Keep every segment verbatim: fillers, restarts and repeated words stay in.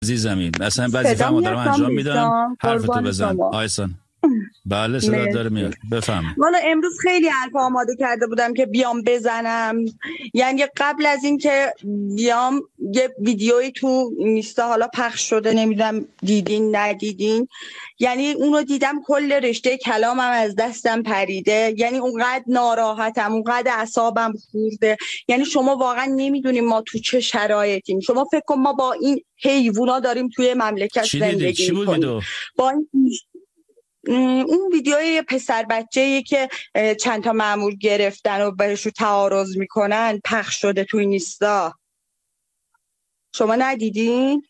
عزیزمی اصلا وظیفه‌مو دارم انجام میدم. حرفتو بزن آیسان. بله صدا داره میاد، بفهم. والا امروز خیلی حرف آماده کرده بودم که بیام بزنم، یعنی قبل از این که بیام یه ویدیویی تو اینستا حالا پخش شده، نمیدونم دیدین ندیدین، یعنی اونو دیدم کل رشته کلامم از دستم پریده، یعنی اونقدر ناراحتم، اونقدر اعصابم خورده. یعنی شما واقعا نمیدونیم ما تو چه شرایطیم. شما فکر کن ما با این حیوونا داریم توی مملکت زندگی می‌کنیم. با این اون ویدیوی پسر بچه‌ای که چند تا مأمور گرفتن و بهش تعارض میکنن پخش شده تو اینستا، شما ندیدین؟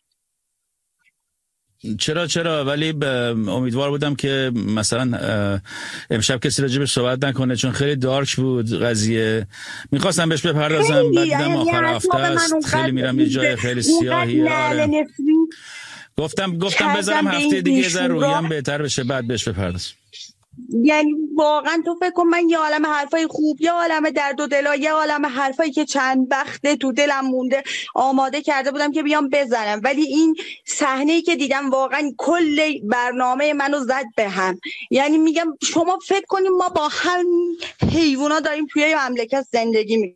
چرا چرا ولی امیدوار بودم که مثلا امشب کسی راجبش صحبت نکنه، چون خیلی دارک بود قضیه. میخواستم بهش بپردازم، بعد دیدم آخر هفته است، خیلی میرم یه جای خیلی سیاهی. آره گفتم گفتم بذارم هفته دیگه ذره رویم بهتر بشه بعد بهش بپردازم. یعنی واقعا تو فکر کن من یه عالمه حرفای خوب، یه عالمه درد و دلا، یه عالمه حرفایی که چند وقته تو دلم مونده آماده کرده بودم که بیام بزنم، ولی این صحنه‌ای که دیدم واقعا کل برنامه منو زد به هم. یعنی میگم شما فکر کنیم ما با هم حیوونا داریم توی مملکت زندگی می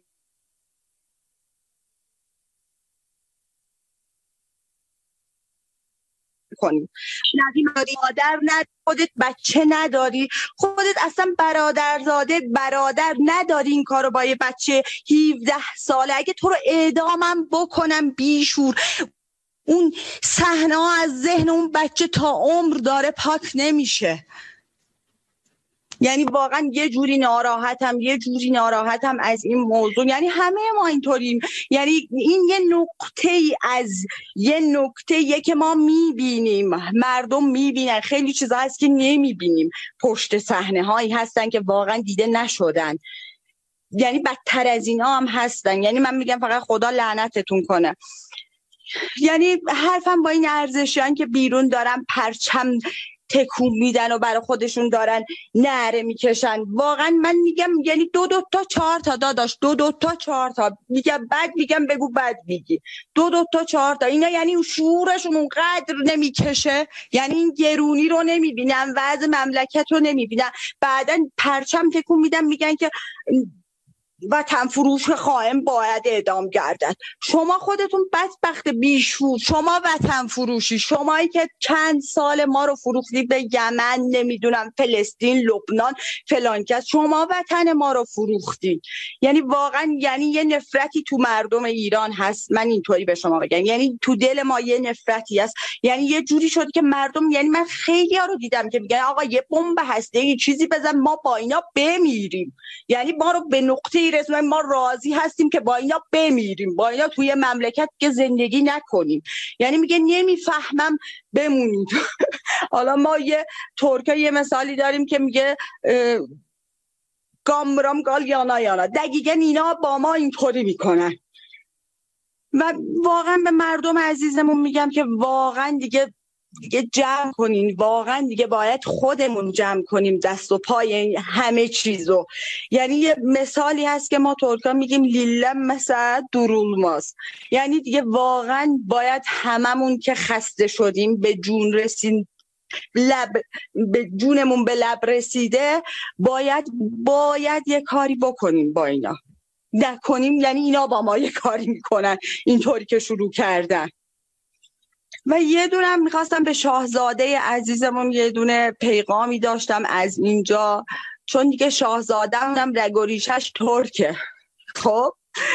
کنیم. نداری مادر نداری، خودت بچه نداری، خودت اصلا برادرزاده برادر نداری، این کارو با یه بچه هفده ساله اگه تو رو اعدامم بکنم بیشور، اون صحنه ها از ذهن اون بچه تا عمر داره پاک نمیشه. یعنی واقعا یه جوری ناراحتم یه جوری ناراحتم از این موضوع. یعنی همه ما اینطوریم. یعنی این یه نقطه ای از یه نقطه یه که ما میبینیم، مردم میبینن، خیلی چیزا هست که نمیبینیم، پشت صحنه هایی هستن که واقعا دیده نشدن. یعنی بدتر از اینا هم هستن. یعنی من میگم فقط خدا لعنتتون کنه. یعنی حرفم با این ارزشیان که بیرون دارن پرچم تکون میدن و برای خودشون دارن نعره میکشن، واقعا من میگم یعنی دو دو تا چهار تا داداش، دو دو تا چهار تا میگم، بعد میگم بگو بعد میگی دو دو تا چهار تا اینا، یعنی شعورشون اونقدر نمیکشه، یعنی این گرونی رو نمیبینن، وضع مملکت رو نمیبینن، بعدن پرچم تکون میدن میگن که وطن فروش خائن باید اعدام گردد. شما خودتون بدبخت بیشور، شما وطن فروشی، شمایی که چند سال ما رو فروختید به یمن، نمیدونم فلسطین، لبنان، فلان کس، شما وطن ما رو فروختید. یعنی واقعا یعنی یه نفرتی تو مردم ایران هست، من اینطوری به شما بگم، یعنی تو دل ما یه نفرتی هست. یعنی یه جوری شد که مردم، یعنی من خیلی ها رو دیدم که میگن آقا یه بمب هسته‌ای چیزی بزن ما با اینا بمیریم، یعنی ما رو به نقطه رسوندن، ما راضی هستیم که با اینا بمیریم، با اینا توی مملکت که زندگی نکنیم. یعنی میگه نمیفهمم بمونید. حالا ما یه ترکه یه مثالی داریم که میگه گامرام گال یانا یانا، دقیقا اینا با ما اینطوری میکنن. و واقعا به مردم عزیزمون میگم که واقعا دیگه دیگه جمع کنین، واقعا دیگه باید خودمون جمع کنیم دست و پای همه چیزو. یعنی یه مثالی هست که ما ترکا میگیم لیلم مثلا دورولماز، یعنی دیگه واقعا باید هممون که خسته شدیم، به جون رسید، لب به جونمون به لب رسیده، باید باید یه کاری بکنیم با اینا. نکنیم یعنی اینا با ما یه کاری میکنن اینطوری که شروع کردن. و یه دونه میخواستم به شاهزاده عزیزمون یه دونه پیغامی داشتم از اینجا، چون دیگه شاهزاده هم رگ و ریشش ترکه. خب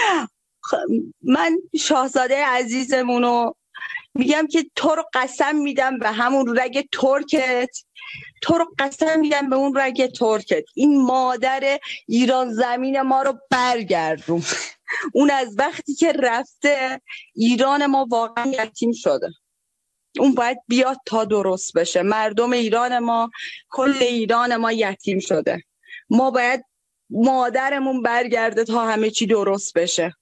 من شاهزاده عزیزمونو میگم که تو رو قسم میدم به همون رگ ترکت، تو رو قسم میدم به اون رگ ترکت، این مادر ایران زمین ما رو برگردون. اون از وقتی که رفته ایران ما واقعا یتیم شده، اون باید بیاد تا درست بشه. مردم ایران ما، کل ایران ما یتیم شده، ما باید مادرمون برگرده تا همه چی درست بشه.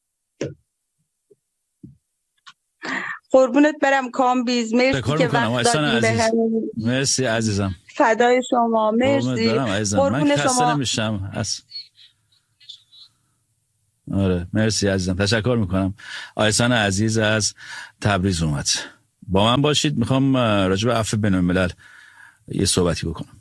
قربونت برم کامبیز، مرسی که وقت دادیم بهم. مرسی عزیزم، فدای شما، مرسی قربون شما. نمیشم از آره مرسی عزیزم، تشکر میکنم. آیسان عزیز از تبریز اومد. با من باشید. میخوام راجع به عفو بین الملل یه صحبتی بکنم.